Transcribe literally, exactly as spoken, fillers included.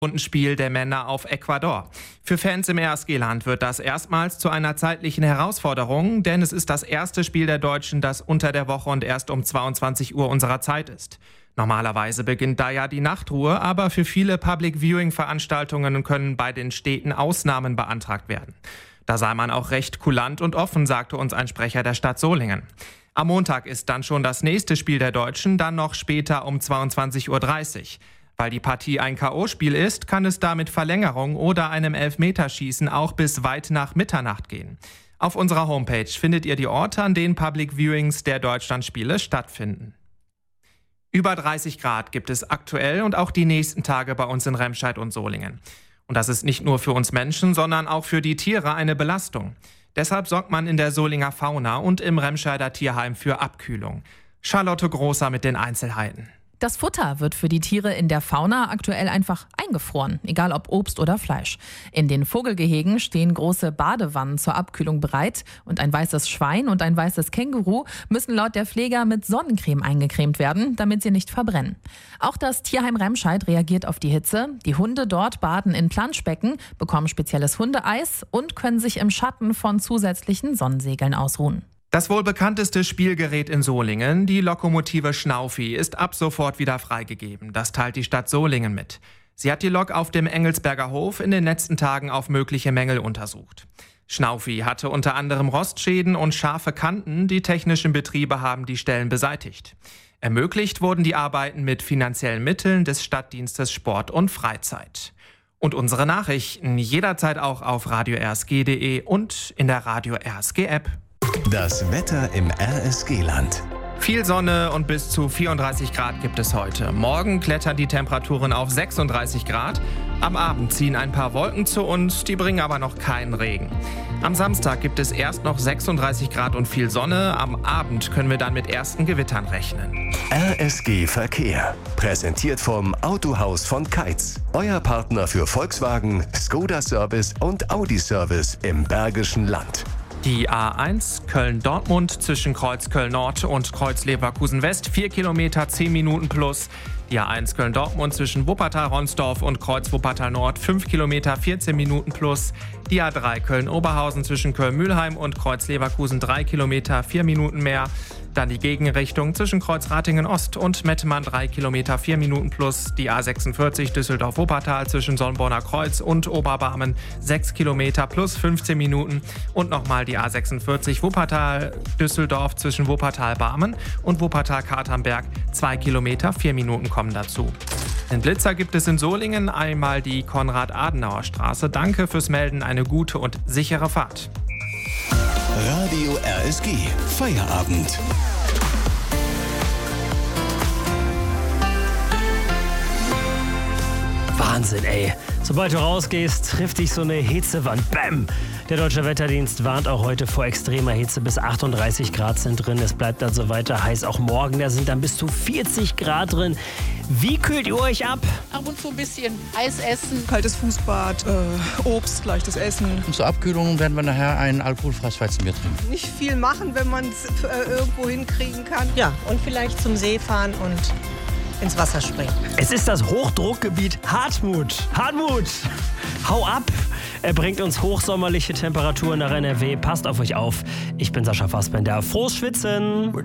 Rundenspiel der Männer auf Ecuador. Für Fans im R S G-Land wird das erstmals zu einer zeitlichen Herausforderung, denn es ist das erste Spiel der Deutschen, das unter der Woche und erst um zweiundzwanzig Uhr unserer Zeit ist. Normalerweise beginnt da ja die Nachtruhe, aber für viele Public-Viewing-Veranstaltungen können bei den Städten Ausnahmen beantragt werden. Da sei man auch recht kulant und offen, sagte uns ein Sprecher der Stadt Solingen. Am Montag ist dann schon das nächste Spiel der Deutschen, dann noch später um zweiundzwanzig Uhr dreißig. Weil die Partie ein K O-Spiel ist, kann es da mit Verlängerung oder einem Elfmeterschießen auch bis weit nach Mitternacht gehen. Auf unserer Homepage findet ihr die Orte, an denen Public Viewings der Deutschlandspiele stattfinden. Über dreißig Grad gibt es aktuell und auch die nächsten Tage bei uns in Remscheid und Solingen. Und das ist nicht nur für uns Menschen, sondern auch für die Tiere eine Belastung. Deshalb sorgt man in der Solinger Fauna und im Remscheider Tierheim für Abkühlung. Charlotte Großer mit den Einzelheiten. Das Futter wird für die Tiere in der Fauna aktuell einfach eingefroren, egal ob Obst oder Fleisch. In den Vogelgehegen stehen große Badewannen zur Abkühlung bereit und ein weißes Schwein und ein weißes Känguru müssen laut der Pfleger mit Sonnencreme eingecremt werden, damit sie nicht verbrennen. Auch das Tierheim Remscheid reagiert auf die Hitze. Die Hunde dort baden in Planschbecken, bekommen spezielles Hundeeis und können sich im Schatten von zusätzlichen Sonnensegeln ausruhen. Das wohl bekannteste Spielgerät in Solingen, die Lokomotive Schnaufi, ist ab sofort wieder freigegeben. Das teilt die Stadt Solingen mit. Sie hat die Lok auf dem Engelsberger Hof in den letzten Tagen auf mögliche Mängel untersucht. Schnaufi hatte unter anderem Rostschäden und scharfe Kanten. Die technischen Betriebe haben die Stellen beseitigt. Ermöglicht wurden die Arbeiten mit finanziellen Mitteln des Stadtdienstes Sport und Freizeit. Und unsere Nachrichten jederzeit auch auf radio r s g punkt d e und in der Radio R S G App. Das Wetter im R S G-Land. Viel Sonne und bis zu vierunddreißig Grad gibt es heute. Morgen klettern die Temperaturen auf sechsunddreißig Grad. Am Abend ziehen ein paar Wolken zu uns, die bringen aber noch keinen Regen. Am Samstag gibt es erst noch sechsunddreißig Grad und viel Sonne. Am Abend können wir dann mit ersten Gewittern rechnen. R S G Verkehr. Präsentiert vom Autohaus von Keitz. Euer Partner für Volkswagen, Skoda Service und Audi Service im Bergischen Land. Die A eins Köln-Dortmund zwischen Kreuz Köln-Nord und Kreuz Leverkusen-West, vier Kilometer, zehn Minuten plus. Die A eins Köln-Dortmund zwischen Wuppertal-Ronsdorf und Kreuz Wuppertal-Nord, fünf Kilometer, vierzehn Minuten plus. Die A drei Köln-Oberhausen zwischen Köln-Mühlheim und Kreuz Leverkusen, drei Kilometer, vier Minuten mehr. Dann die Gegenrichtung zwischen Kreuz Ratingen-Ost und Mettmann, drei Kilometer, vier Minuten plus. Die A sechsundvierzig Düsseldorf-Wuppertal zwischen Sollenborner Kreuz und Oberbarmen, sechs Kilometer plus fünfzehn Minuten. Und nochmal die A sechsundvierzig Wuppertal-Düsseldorf zwischen Wuppertal-Barmen und Wuppertal-Katernberg, zwei Kilometer, vier Minuten kommen dazu. Den Blitzer gibt es in Solingen, einmal die Konrad-Adenauer-Straße. Danke fürs Melden, eine gute und sichere Fahrt. Radio R S G Feierabend. Wahnsinn, ey. Sobald du rausgehst, trifft dich so eine Hitzewand. Bäm! Der Deutsche Wetterdienst warnt auch heute vor extremer Hitze. Bis achtunddreißig Grad sind drin. Es bleibt also weiter heiß. Auch morgen, da sind dann bis zu vierzig Grad drin. Wie kühlt ihr euch ab? Ab und zu ein bisschen Eis essen. Kaltes Fußbad, äh, Obst, leichtes Essen. Und zur Abkühlung werden wir nachher ein alkoholfreies Weizenbier trinken. Nicht viel machen, wenn man es äh, irgendwo hinkriegen kann. Ja, und vielleicht zum See fahren und ins Wasser springen. Es ist das Hochdruckgebiet Hartmut. Hartmut, hau ab! Er bringt uns hochsommerliche Temperaturen nach N R W. Passt auf euch auf. Ich bin Sascha Fassbender. Frohes Schwitzen!